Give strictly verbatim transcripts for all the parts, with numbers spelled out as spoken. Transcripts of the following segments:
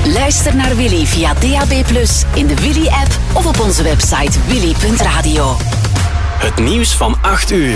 Luister naar Willy via D A B plus, in de Willy-app of op onze website willy punt radio. Het nieuws van acht uur.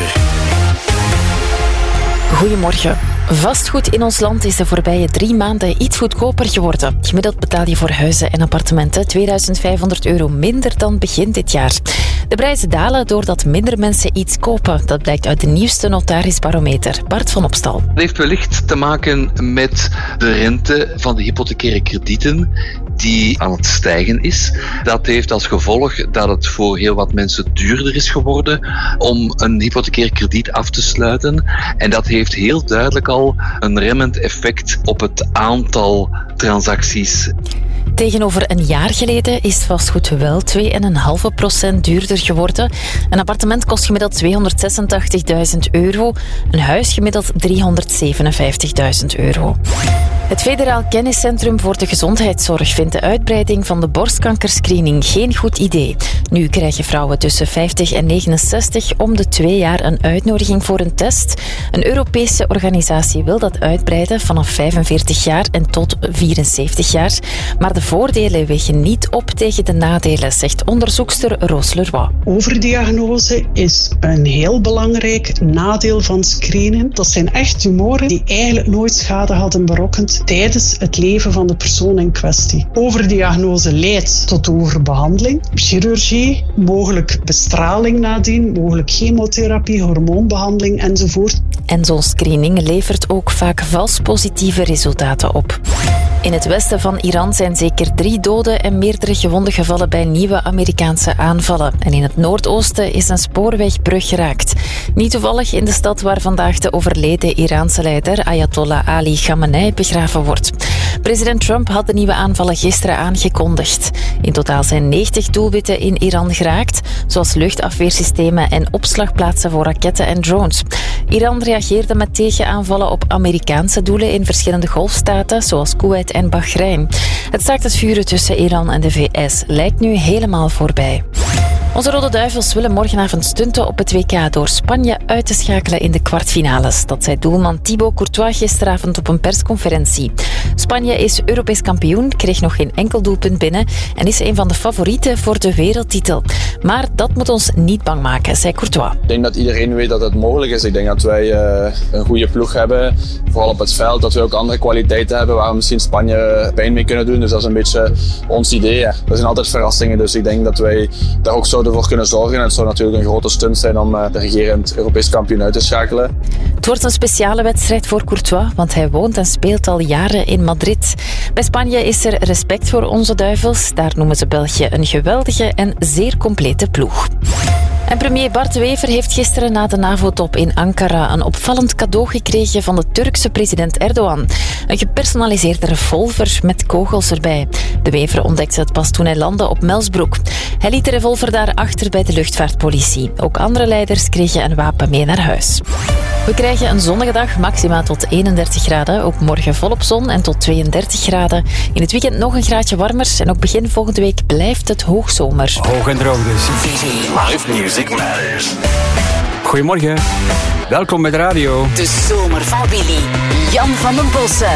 Goedemorgen. Vastgoed in ons land is de voorbije drie maanden iets goedkoper geworden. Gemiddeld betaal je voor huizen en appartementen tweeduizend vijfhonderd euro minder dan begin dit jaar. De prijzen dalen doordat minder mensen iets kopen. Dat blijkt uit de nieuwste notarisbarometer. Bart van Opstal. Het heeft wellicht te maken met de rente van de hypothecaire kredieten die aan het stijgen is. Dat heeft als gevolg dat het voor heel wat mensen duurder is geworden om een hypothecair krediet af te sluiten. En dat heeft heel duidelijk al een remmend effect op het aantal transacties. Tegenover een jaar geleden is vastgoed wel twee komma vijf procent duurder geworden. Een appartement kost gemiddeld tweehonderdzesentachtigduizend euro. Een huis gemiddeld driehonderdzevenenvijftigduizend euro. Het Federaal Kenniscentrum voor de Gezondheidszorg vindt de uitbreiding van de borstkankerscreening geen goed idee. Nu krijgen vrouwen tussen vijftig en negenenzestig om de twee jaar een uitnodiging voor een test. Een Europese organisatie wil dat uitbreiden vanaf vijfenveertig jaar en tot vierenzeventig jaar. Maar de voordelen wegen niet op tegen de nadelen, zegt onderzoekster Roos Leroy. Overdiagnose is een heel belangrijk nadeel van screenen. Dat zijn echt tumoren die eigenlijk nooit schade hadden berokkend tijdens het leven van de persoon in kwestie. Overdiagnose leidt tot overbehandeling, chirurgie, mogelijk bestraling nadien, mogelijk chemotherapie, hormoonbehandeling enzovoort. En zo'n screening levert ook vaak vals positieve resultaten op. In het westen van Iran zijn zeker drie doden en meerdere gewonden gevallen bij nieuwe Amerikaanse aanvallen. En in het noordoosten is een spoorwegbrug geraakt. Niet toevallig in de stad waar vandaag de overleden Iraanse leider Ayatollah Ali Khamenei begraven wordt. President Trump had de nieuwe aanvallen gisteren aangekondigd. In totaal zijn negentig doelwitten in Iran geraakt, zoals luchtafweersystemen en opslagplaatsen voor raketten en drones. Iran reageerde met tegenaanvallen op Amerikaanse doelen in verschillende golfstaten, zoals Kuwait en Bahrein. Het staakt het vuren tussen Iran en de V S lijkt nu helemaal voorbij. Onze Rode Duivels willen morgenavond stunten op het W K door Spanje uit te schakelen in de kwartfinales. Dat zei doelman Thibaut Courtois gisteravond op een persconferentie. Spanje is Europees kampioen, kreeg nog geen enkel doelpunt binnen en is een van de favorieten voor de wereldtitel. Maar dat moet ons niet bang maken, zei Courtois. Ik denk dat iedereen weet dat het mogelijk is. Ik denk dat wij uh, een goede ploeg hebben, vooral op het veld. Dat we ook andere kwaliteiten hebben waar we misschien Spanje pijn mee kunnen doen. Dus dat is een beetje ons idee. Ja. Er zijn altijd verrassingen, dus ik denk dat wij daar ook zouden voor kunnen zorgen. En het zou natuurlijk een grote stunt zijn om uh, de regerend Europees kampioen uit te schakelen. Het wordt een speciale wedstrijd voor Courtois, want hij woont en speelt al jaren in Madrid. Bij Spanje is er respect voor onze Duivels. Daar noemen ze België een geweldige en zeer complete ploeg. En premier Bart De Wever heeft gisteren na de NAVO-top in Ankara een opvallend cadeau gekregen van de Turkse president Erdogan. Een gepersonaliseerde revolver met kogels erbij. De Wever ontdekte het pas toen hij landde op Melsbroek. Hij liet de revolver daar achter bij de luchtvaartpolitie. Ook andere leiders kregen een wapen mee naar huis. We krijgen een zonnige dag, maxima tot eenendertig graden. Ook morgen volop zon en tot tweeëndertig graden. In het weekend nog een graadje warmer. En ook begin volgende week blijft het hoogzomer. Hoog en droog dus. Live Music Matters. Goedemorgen. Welkom bij de radio. De zomer van Willy. Jan van den Bossen.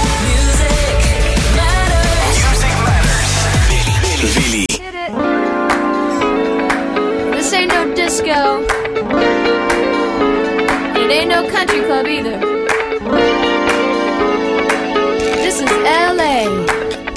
Music Matters. Willy. Willy. This ain't no disco. It ain't no country club either.